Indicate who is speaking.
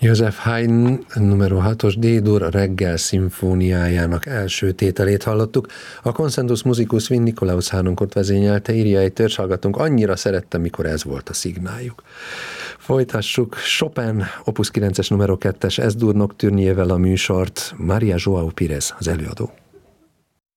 Speaker 1: Joseph Haydn numero 6-os D-dur reggel szimfóniájának első tételét hallottuk. A Concentus Musicus Vin Nicolaus Harnoncourt vezényelte, írja egy törzshallgatónk, annyira szerettem, mikor ez volt a szignáljuk. Folytassuk Chopin Opus 9-es numero 2-es S-dur nocturniével a műsort. Maria João Pires az előadó.